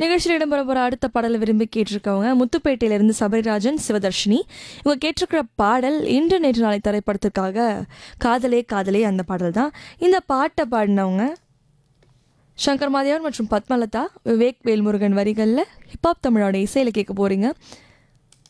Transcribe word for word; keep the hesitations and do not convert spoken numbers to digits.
நிகழ்ச்சியில் இடம்பெற போகிற அடுத்த பாடலை விரும்பி கேட்டிருக்கவங்க முத்துப்பேட்டையிலிருந்து சபரிராஜன் சிவதர்ஷினி. இவங்க கேட்டிருக்கிற பாடல் இன்று நேற்று நாளை திரைப்படத்திற்காக காதலே காதலே அந்த பாடல் தான். இந்த பாட்டை பாடினவங்க சங்கர் மாதேவன் மற்றும் பத்மலதா. விவேக் வேல்முருகன் வரிகளில் ஹிப்ஹாப் தமிழோட இசையில் கேட்க போகிறீங்க.